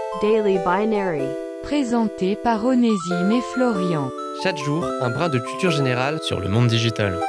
Daily Binary. Présenté par Onésime et Florian. Chaque jour, un brin de culture générale sur le monde digital.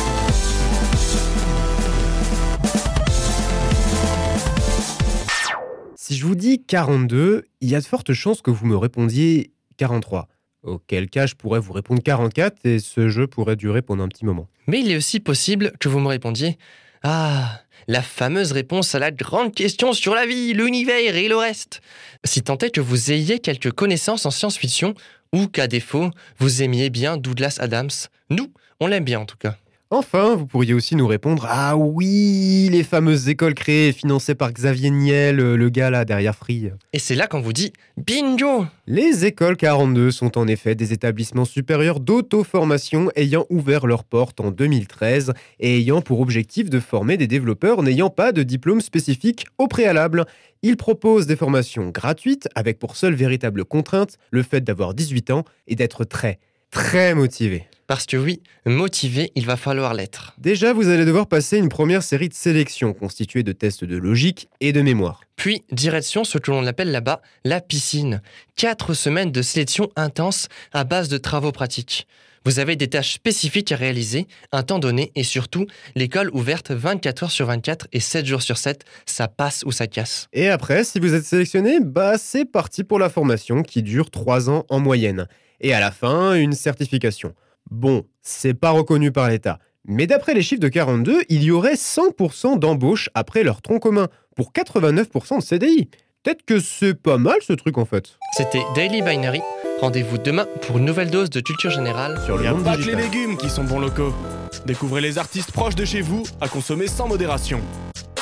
Si je vous dis 42, il y a de fortes chances que vous me répondiez 43. Auquel cas, je pourrais vous répondre 44 et ce jeu pourrait durer pendant un petit moment. Mais il est aussi possible que vous me répondiez « Ah, la fameuse réponse à la grande question sur la vie, l'univers et le reste !» Si tant est que vous ayez quelques connaissances en science-fiction ou qu'à défaut, vous aimiez bien Douglas Adams. Nous, on l'aime bien en tout cas. Enfin, vous pourriez aussi nous répondre « Ah oui, les fameuses écoles créées et financées par Xavier Niel, le gars là derrière Free. » Et c'est là qu'on vous dit « Bingo !» Les écoles 42 sont en effet des établissements supérieurs d'auto-formation ayant ouvert leurs portes en 2013 et ayant pour objectif de former des développeurs n'ayant pas de diplôme spécifique au préalable. Ils proposent des formations gratuites avec pour seule véritable contrainte le fait d'avoir 18 ans et d'être très motivé. Parce que oui, motivé, il va falloir l'être. Déjà, vous allez devoir passer une première série de sélections constituée de tests de logique et de mémoire. Puis, direction ce que l'on appelle là-bas la piscine. 4 semaines de sélection intense à base de travaux pratiques. Vous avez des tâches spécifiques à réaliser, un temps donné et surtout, l'école ouverte 24 heures sur 24 et 7 jours sur 7, ça passe ou ça casse. Et après, si vous êtes sélectionné, c'est parti pour la formation qui dure 3 ans en moyenne. Et à la fin, une certification. Bon, c'est pas reconnu par l'État. Mais d'après les chiffres de 42, il y aurait 100% d'embauche après leur tronc commun, pour 89% de CDI. Peut-être que c'est pas mal ce truc en fait. C'était Daily Binary. Rendez-vous demain pour une nouvelle dose de culture générale Sur le Il n'y a monde pas que digital. les légumes qui sont bons locaux. Découvrez les artistes proches de chez vous à consommer sans modération.